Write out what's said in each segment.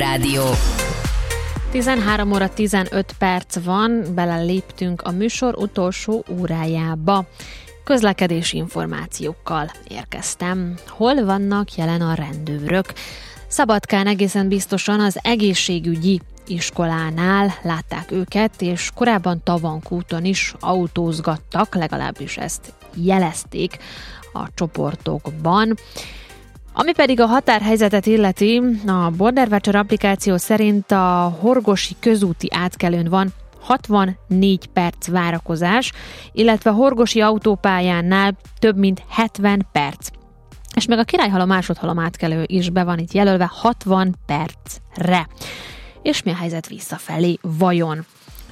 Rádió. 13 óra 15 perc van, beleléptünk a műsor utolsó órájába. Közlekedési információkkal érkeztem. Hol vannak jelen a rendőrök? Szabadkán egészen biztosan az egészségügyi iskolánál látták őket, és korábban Tavankúton is autózgattak, legalábbis ezt jelezték a csoportokban. Ami pedig a határhelyzetet illeti, a Border Watcher applikáció szerint a horgosi közúti átkelőn van 64 perc várakozás, illetve a horgosi autópályánál több mint 70 perc. És még a Királyhalom másodhalom átkelő is be van itt jelölve 60 percre. És mi a helyzet visszafelé vajon?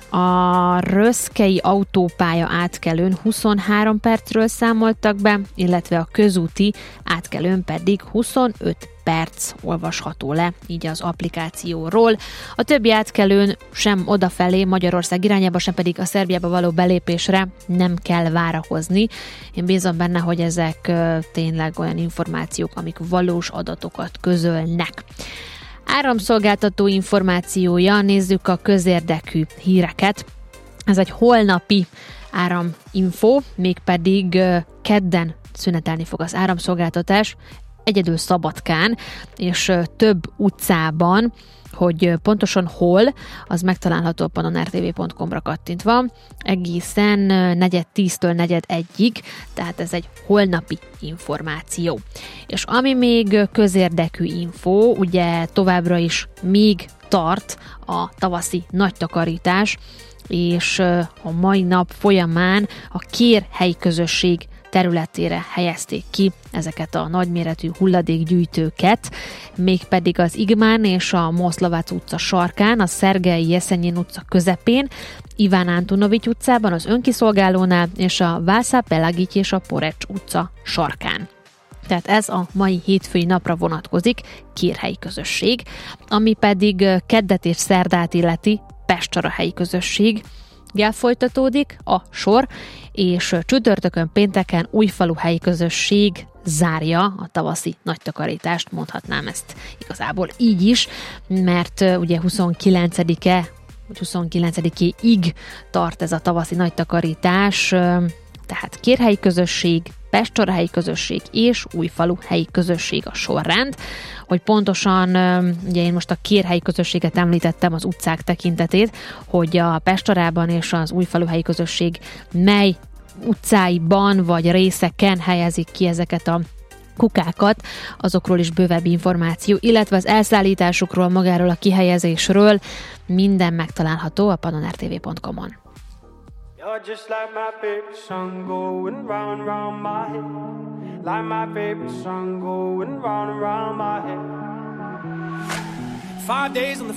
A röszkei autópálya átkelőn 23 percről számoltak be, illetve a közúti átkelőn pedig 25 perc olvasható le, így az applikációról. A többi átkelőn sem odafelé, Magyarország irányába, sem pedig a Szerbiába való belépésre nem kell várakozni. Én bízom benne, hogy ezek tényleg olyan információk, amik valós adatokat közölnek. Áramszolgáltató információja, nézzük a közérdekű híreket. Ez egy holnapi áraminfo, mégpedig kedden szünetelni fog az áramszolgáltatás, egyedül Szabadkán, és több utcában, hogy pontosan hol, az megtalálható a pannonrtv.com-ra kattintva, egészen 9:10-től 4:01-ig, tehát ez egy holnapi információ. És ami még közérdekű info, ugye továbbra is még tart a tavaszi nagy takarítás, és a mai nap folyamán a Kér helyi közösség területére helyezték ki ezeket a nagyméretű hulladékgyűjtőket, mégpedig az Igmán és a Moszlavác utca sarkán, a Szergelyi Jeszenyin utca közepén, Iván Antonovics utcában, az önkiszolgálónál és a Václav Pelagics és a Porecs utca sarkán. Tehát ez a mai hétfői napra vonatkozik, Kérhelyi közösség, ami pedig keddet és szerdát illeti, Pestcsara helyi közösség. Folytatódik a sor, és csütörtökön, pénteken Újfalu helyi közösség zárja a tavaszi nagytakarítást, mondhatnám ezt igazából így is, mert ugye 29-ig tart ez a tavaszi nagytakarítás, tehát Kérhelyi közösség, Pestcsara helyi közösség és Újfalu helyi közösség a sorrend. Hogy pontosan, ugye én most a Kérhelyi közösséget említettem, az utcák tekintetét, hogy a Pestcsarában és az Újfalu helyi közösség mely utcáiban vagy részeken helyezik ki ezeket a kukákat, azokról is bővebb információ, illetve az elszállításukról, magáról a kihelyezésről minden megtalálható a pannonrtv.com-on. You're just like my favorite song going round and round my head. Like my favorite song going round and round my head. 5 days on the